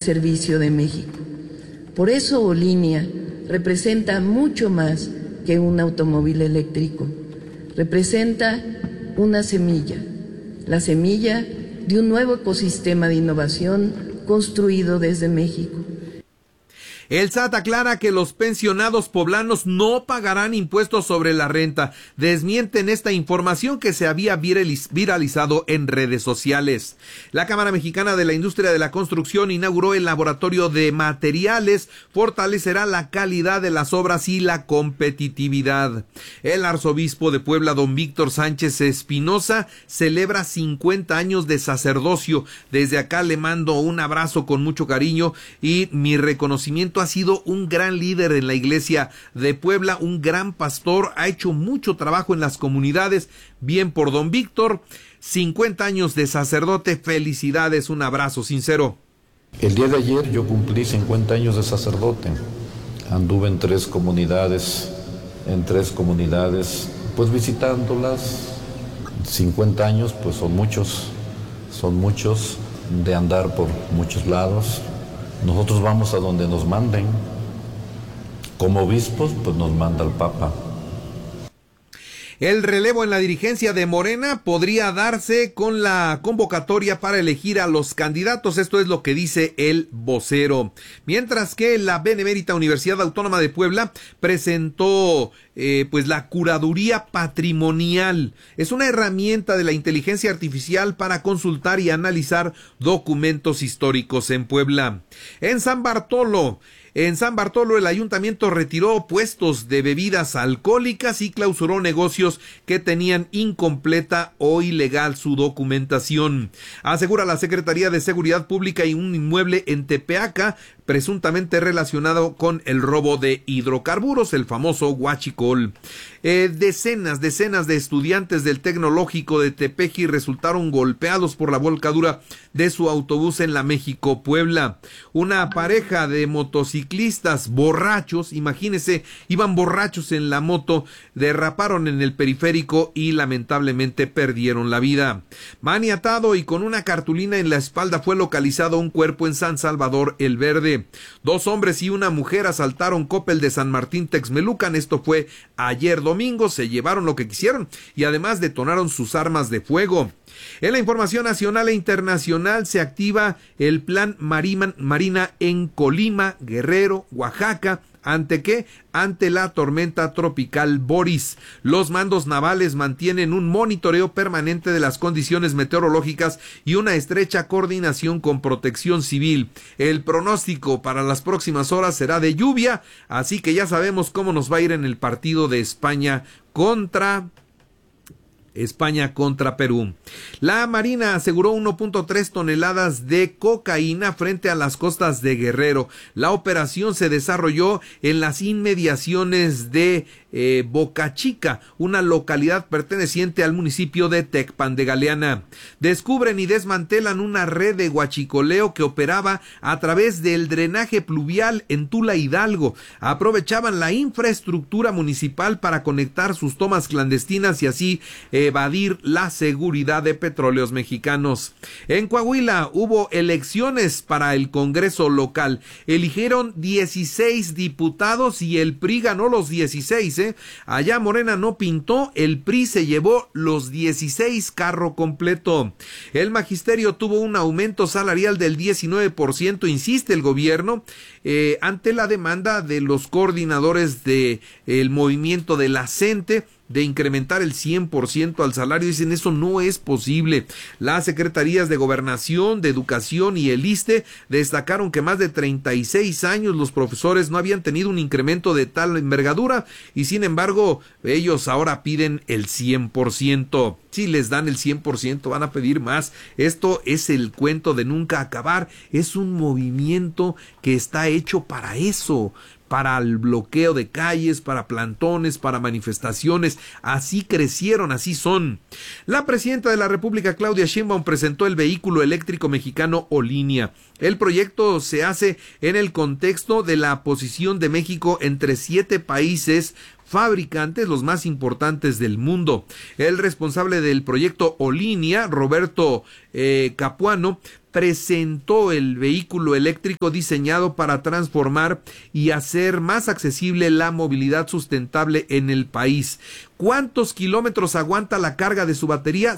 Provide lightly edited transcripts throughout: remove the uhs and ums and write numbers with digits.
servicio de México. Por eso Olinia representa mucho más que un automóvil eléctrico. Representa una semilla, la semilla de un nuevo ecosistema de innovación construido desde México. El SAT aclara que los pensionados poblanos no pagarán impuestos sobre la renta. Desmienten esta información que se había viralizado en redes sociales. La Cámara Mexicana de la Industria de la Construcción inauguró el laboratorio de materiales. Fortalecerá la calidad de las obras y la competitividad. El arzobispo de Puebla, don Víctor Sánchez Espinosa, celebra 50 años de sacerdocio. Desde acá le mando un abrazo con mucho cariño y mi reconocimiento. Ha sido un gran líder en la iglesia de Puebla, un gran pastor, ha hecho mucho trabajo en las comunidades. Bien por don Víctor, 50 años de sacerdote, felicidades, un abrazo sincero. El día de ayer yo cumplí 50 años de sacerdote, anduve en tres comunidades, pues visitándolas. 50 años pues son muchos de andar por muchos lados. Nosotros vamos a donde nos manden. Como obispos, pues nos manda el Papa. El relevo en la dirigencia de Morena podría darse con la convocatoria para elegir a los candidatos. Esto es lo que dice el vocero. Mientras que la Benemérita Universidad Autónoma de Puebla presentó pues la curaduría patrimonial. Es una herramienta de la inteligencia artificial para consultar y analizar documentos históricos en Puebla. En San Bartolo, el ayuntamiento retiró puestos de bebidas alcohólicas y clausuró negocios que tenían incompleta o ilegal su documentación. Asegura la Secretaría de Seguridad Pública y un inmueble en Tepeaca presuntamente relacionado con el robo de hidrocarburos, el famoso huachicol. Decenas de estudiantes del Tecnológico de Tepeji resultaron golpeados por la volcadura de su autobús en la México-Puebla. Una pareja de motociclistas borrachos, imagínense, iban borrachos en la moto, derraparon en el periférico y lamentablemente perdieron la vida. Maniatado y con una cartulina en la espalda fue localizado un cuerpo en San Salvador el Verde. 2 hombres y una mujer asaltaron Coppel de San Martín Texmelucan. Esto fue ayer domingo. Se llevaron lo que quisieron y además detonaron sus armas de fuego. En la información nacional e internacional se activa el plan Marina en Colima, Guerrero, Oaxaca. ¿Ante qué? Ante la tormenta tropical Boris. Los mandos navales mantienen un monitoreo permanente de las condiciones meteorológicas y una estrecha coordinación con Protección Civil. El pronóstico para las próximas horas será de lluvia, así que ya sabemos cómo nos va a ir en el partido de España contra Perú. La Marina aseguró 1.3 toneladas de cocaína frente a las costas de Guerrero. La operación se desarrolló en las inmediaciones de Boca Chica, una localidad perteneciente al municipio de Tecpan de Galeana. Descubren y desmantelan una red de huachicoleo que operaba a través del drenaje pluvial en Tula Hidalgo. Aprovechaban la infraestructura municipal para conectar sus tomas clandestinas y así evadir la seguridad de Petróleos Mexicanos. En Coahuila hubo elecciones para el Congreso local. Eligieron 16 diputados y el PRI ganó los 16. Allá Morena no pintó, el PRI se llevó los 16, carro completo. El magisterio tuvo un aumento salarial del 19%, insiste el gobierno, ante la demanda de los coordinadores de el movimiento de la CENTE de incrementar el 100% al salario. Dicen, eso no es posible. Las secretarías de Gobernación, de Educación y el ISSSTE destacaron que más de 36 años los profesores no habían tenido un incremento de tal envergadura y sin embargo ellos ahora piden el 100%. Si les dan el 100% van a pedir más. Esto es el cuento de nunca acabar. Es un movimiento que está hecho para eso, para el bloqueo de calles, para plantones, para manifestaciones. Así crecieron, así son. La presidenta de la República, Claudia Sheinbaum, presentó el vehículo eléctrico mexicano Olinia. El proyecto se hace en el contexto de la posición de México entre 7 países fabricantes, los más importantes del mundo. El responsable del proyecto Olinia, Roberto Capuano, presentó el vehículo eléctrico diseñado para transformar y hacer más accesible la movilidad sustentable en el país. ¿Cuántos kilómetros aguanta la carga de su batería?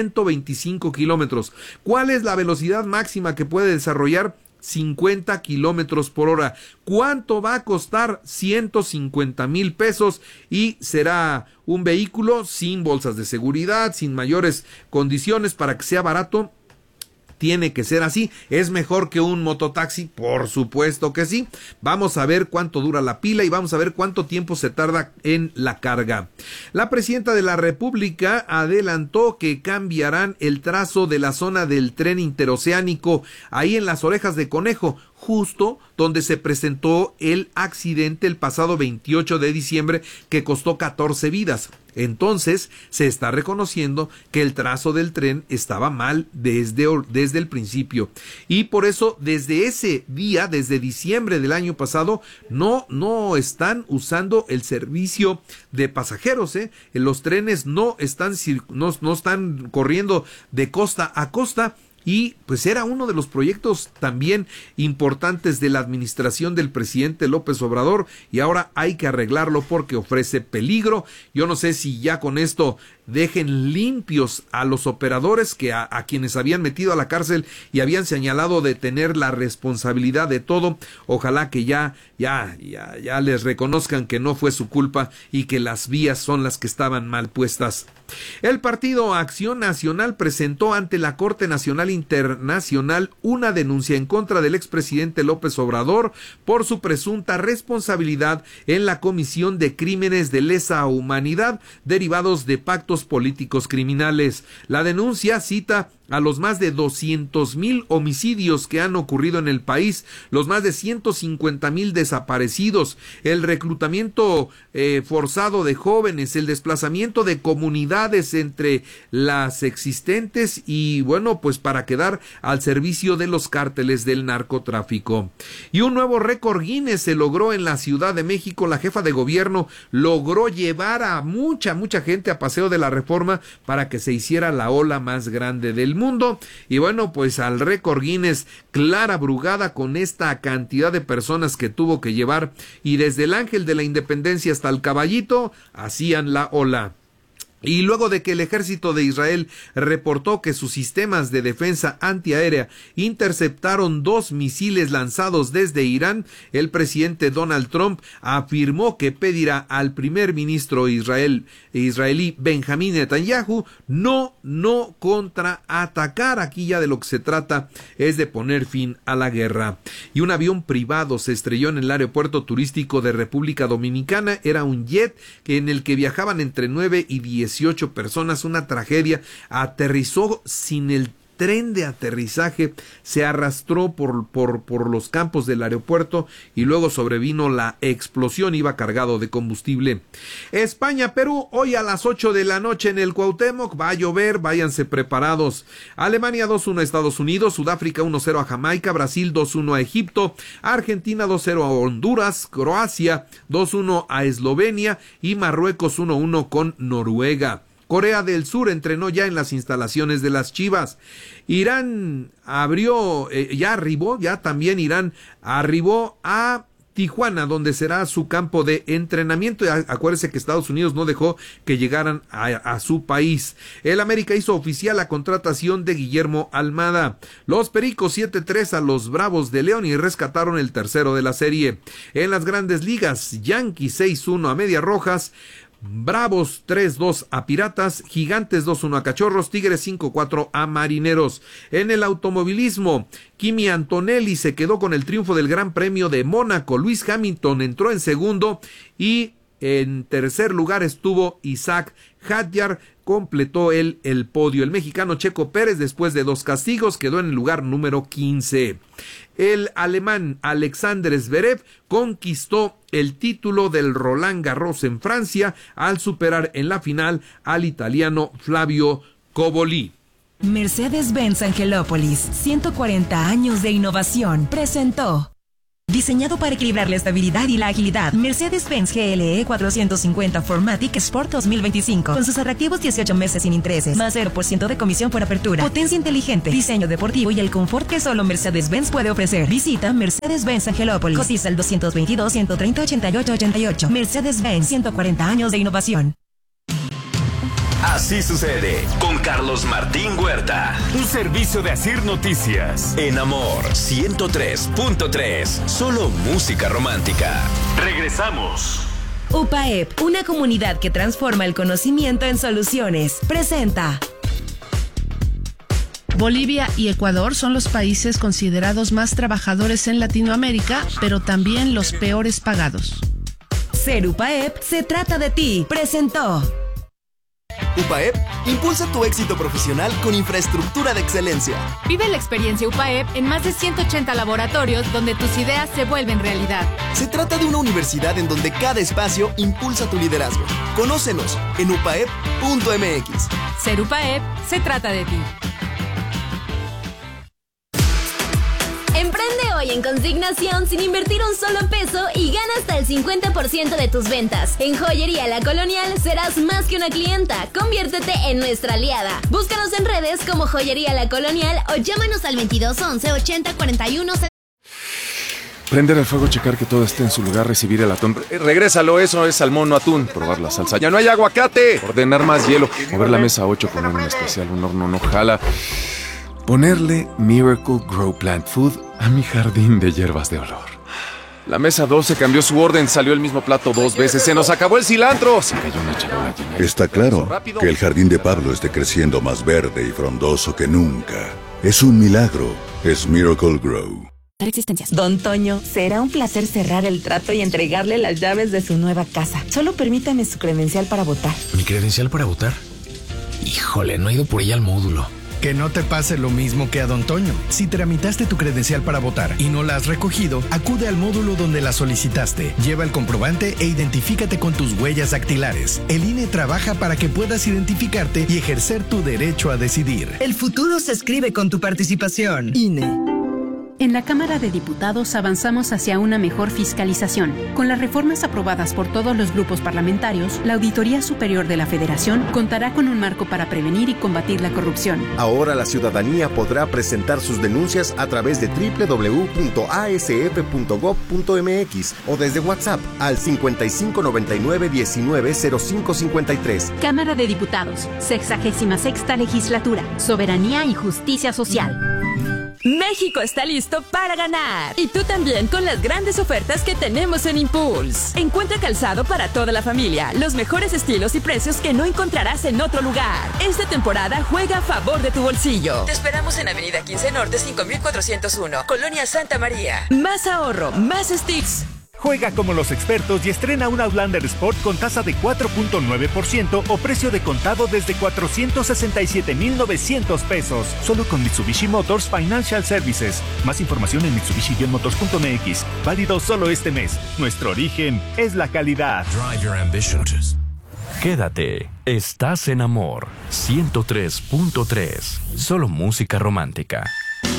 125 kilómetros. ¿Cuál es la velocidad máxima que puede desarrollar? 50 kilómetros por hora. ¿Cuánto va a costar? 150,000 pesos y será un vehículo sin bolsas de seguridad, sin mayores condiciones para que sea barato. Tiene que ser así. ¿Es mejor que un mototaxi? Por supuesto que sí. Vamos a ver cuánto dura la pila y vamos a ver cuánto tiempo se tarda en la carga. La presidenta de la República adelantó que cambiarán el trazo de la zona del tren interoceánico ahí en las Orejas de Conejo, justo donde se presentó el accidente el pasado 28 de diciembre que costó 14 vidas. Entonces se está reconociendo que el trazo del tren estaba mal desde el principio y por eso desde ese día, desde diciembre del año pasado, no están usando el servicio de pasajeros, los trenes no están corriendo de costa a costa. Y pues era uno de los proyectos también importantes de la administración del presidente López Obrador y ahora hay que arreglarlo porque ofrece peligro. Yo no sé si ya con esto dejen limpios a los operadores que a quienes habían metido a la cárcel y habían señalado de tener la responsabilidad de todo. Ojalá que ya les reconozcan que no fue su culpa y que las vías son las que estaban mal puestas. El Partido Acción Nacional presentó ante la Corte Nacional Internacional una denuncia en contra del expresidente López Obrador por su presunta responsabilidad en la comisión de crímenes de lesa humanidad derivados de pactos políticos criminales. La denuncia cita a los más de 200,000 homicidios que han ocurrido en el país, los más de 150,000 desaparecidos, el reclutamiento forzado de jóvenes, el desplazamiento de comunidades entre las existentes y bueno, pues para quedar al servicio de los cárteles del narcotráfico. Y un nuevo récord Guinness se logró en la Ciudad de México. La jefa de gobierno logró llevar a mucha gente a Paseo de la Reforma para que se hiciera la ola más grande del mundo. Y bueno, pues al récord Guinness, Clara Brugada, con esta cantidad de personas que tuvo que llevar, y desde el Ángel de la Independencia hasta el Caballito hacían la ola. Y luego de que el ejército de Israel reportó que sus sistemas de defensa antiaérea interceptaron 2 misiles lanzados desde Irán, el presidente Donald Trump afirmó que pedirá al primer ministro israelí Benjamín Netanyahu no contraatacar. Aquí ya de lo que se trata es de poner fin a la guerra. Y un avión privado se estrelló en el aeropuerto turístico de República Dominicana. Era un jet en el que viajaban entre 9 y 18 personas, una tragedia. Aterrizó sin el tren de aterrizaje, se arrastró por los campos del aeropuerto y luego sobrevino la explosión. Iba cargado de combustible. España-Perú, hoy a las 8 de la noche en el Cuauhtémoc. Va a llover, váyanse preparados. Alemania 2-1 a Estados Unidos, Sudáfrica 1-0 a Jamaica, Brasil 2-1 a Egipto, Argentina 2-0 a Honduras, Croacia 2-1 a Eslovenia y Marruecos 1-1 con Noruega. Corea del Sur entrenó ya en las instalaciones de las Chivas. Irán arribó a Tijuana, donde será su campo de entrenamiento. Acuérdense que Estados Unidos no dejó que llegaran a su país. El América hizo oficial la contratación de Guillermo Almada. Los Pericos 7-3 a los Bravos de León y rescataron el tercero de la serie. En las Grandes Ligas, Yankees 6-1 a Medias Rojas, Bravos 3-2 a Piratas, Gigantes 2-1 a Cachorros, Tigres 5-4 a Marineros. En el automovilismo, Kimi Antonelli se quedó con el triunfo del Gran Premio de Mónaco. Lewis Hamilton entró en segundo y en tercer lugar estuvo Isaac Hadjar, completó el podio. El mexicano Checo Pérez, después de 2 castigos, quedó en el lugar número 15. El alemán Alexander Zverev conquistó el título del Roland Garros en Francia al superar en la final al italiano Flavio Cobolli. Mercedes-Benz Angelópolis, 140 años de innovación, presentó. Diseñado para equilibrar la estabilidad y la agilidad. Mercedes-Benz GLE 450 4MATIC Sport 2025. Con sus atractivos 18 meses sin intereses. Más 0% de comisión por apertura. Potencia inteligente. Diseño deportivo y el confort que solo Mercedes-Benz puede ofrecer. Visita Mercedes-Benz Angelópolis. Cotiza el 222-130-8888. Mercedes-Benz, 140 años de innovación. Así sucede con Carlos Martín Huerta. Un servicio de Asir Noticias. En Amor 103.3. Solo música romántica. Regresamos. UPAEP, una comunidad que transforma el conocimiento en soluciones. Presenta. Bolivia y Ecuador son los países considerados más trabajadores en Latinoamérica, pero también los peores pagados. Ser UPAEP se trata de ti. Presentó. UPAEP impulsa tu éxito profesional con infraestructura de excelencia. Vive la experiencia UPAEP en más de 180 laboratorios donde tus ideas se vuelven realidad. Se trata de una universidad en donde cada espacio impulsa tu liderazgo. Conócenos en upaep.mx. Ser UPAEP se trata de ti. Emprende hoy en Consignación sin invertir un solo peso y gana hasta el 50% de tus ventas. En Joyería La Colonial serás más que una clienta. Conviértete en nuestra aliada. Búscanos en redes como Joyería La Colonial o llámanos al 2211 80 41. Prender el fuego, checar que todo esté en su lugar, recibir el atún. Regrésalo, eso es salmón o atún. Probar la salsa. ¡Ya no hay aguacate! Ordenar más hielo. Mover la mesa 8, poner un especial, un horno no jala. Ponerle Miracle Grow Plant Food a mi jardín de hierbas de olor. La mesa 12 cambió su orden, salió el mismo plato 2 veces, se nos acabó el cilantro. Se cayó una charola llena. Está claro que el jardín de Pablo esté creciendo más verde y frondoso que nunca. Es un milagro, es Miracle Grow. Don Toño, será un placer cerrar el trato y entregarle las llaves de su nueva casa. Solo permítame su credencial para votar. ¿Mi credencial para votar? Híjole, no he ido por ella al módulo. Que no te pase lo mismo que a Don Toño. Si tramitaste tu credencial para votar y no la has recogido, acude al módulo donde la solicitaste. Lleva el comprobante e identifícate con tus huellas dactilares. El INE trabaja para que puedas identificarte y ejercer tu derecho a decidir. El futuro se escribe con tu participación. INE. En la Cámara de Diputados avanzamos hacia una mejor fiscalización. Con las reformas aprobadas por todos los grupos parlamentarios, la Auditoría Superior de la Federación contará con un marco para prevenir y combatir la corrupción. Ahora la ciudadanía podrá presentar sus denuncias a través de www.asf.gov.mx o desde WhatsApp al 5599-190553. Cámara de Diputados, 66ª Legislatura, Soberanía y Justicia Social. México está listo para ganar. Y tú también con las grandes ofertas que tenemos en Impulse. Encuentra calzado para toda la familia, los mejores estilos y precios que no encontrarás en otro lugar. Esta temporada juega a favor de tu bolsillo. Te esperamos en Avenida 15 Norte 5401, Colonia Santa María. Más ahorro, más sticks. Juega como los expertos y estrena un Outlander Sport con tasa de 4.9% o precio de contado desde 467,900 pesos. Solo con Mitsubishi Motors Financial Services. Más información en mitsubishi-motors.mx. Válido solo este mes. Nuestro origen es la calidad. Drive your ambitions. Quédate. Estás en Amor 103.3. Solo música romántica.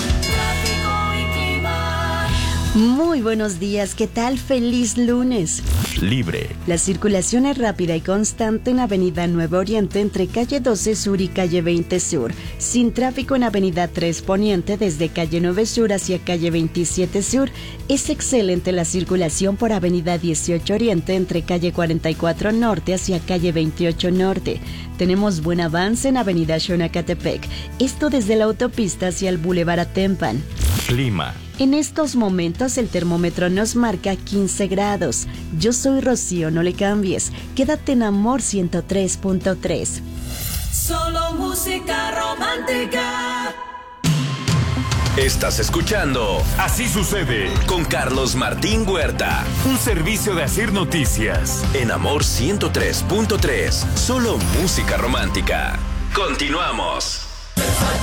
Muy buenos días, ¿qué tal? Feliz lunes. Libre. La circulación es rápida y constante en Avenida Nuevo Oriente entre calle 12 Sur y calle 20 Sur. Sin tráfico en Avenida 3 Poniente desde calle 9 Sur hacia calle 27 Sur. Es excelente la circulación por Avenida 18 Oriente entre calle 44 Norte hacia calle 28 Norte. Tenemos buen avance en Avenida Xonacatepec. Esto desde la autopista hacia el Boulevard Atempan. Clima. En estos momentos el termómetro nos marca 15 grados. Yo soy Rocío, no le cambies. Quédate en Amor 103.3. Solo música romántica. Estás escuchando Así sucede con Carlos Martín Huerta. Un servicio de Asir Noticias. En Amor 103.3. Solo música romántica. Continuamos.